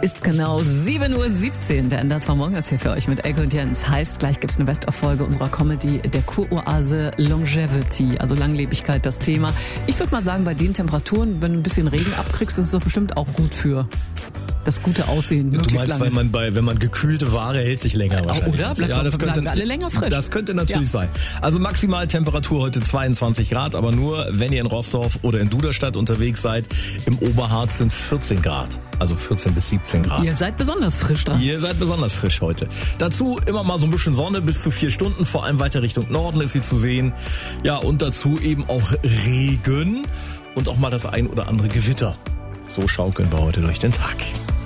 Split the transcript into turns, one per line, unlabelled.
ist genau 7:17 Uhr. Der NDR 2 Morgen ist hier für euch mit Elke und Jens. Heißt, gleich gibt's eine Best-of-Folge unserer Comedy der Kuroase Longevity, also Langlebigkeit, das Thema. Ich würde mal sagen, bei den Temperaturen, wenn du ein bisschen Regen abkriegst, ist es doch bestimmt auch gut für das gute Aussehen.
Du meinst,
lange.
wenn man gekühlte Ware hält sich länger wahrscheinlich.
Oder? Bleiben alle länger frisch.
Das könnte natürlich sein. Also Maximaltemperatur heute 22 Grad, aber nur, wenn ihr in Roßdorf oder in Duderstadt unterwegs seid. Im Oberharz sind 14 Grad, also 14 bis 17 Grad.
Ihr seid besonders frisch dran.
Ihr seid besonders frisch heute. Dazu immer mal so ein bisschen Sonne, bis zu 4 Stunden, vor allem weiter Richtung Norden ist sie zu sehen. Ja, und dazu eben auch Regen und auch mal das ein oder andere Gewitter. So schaukeln wir heute durch den Tag.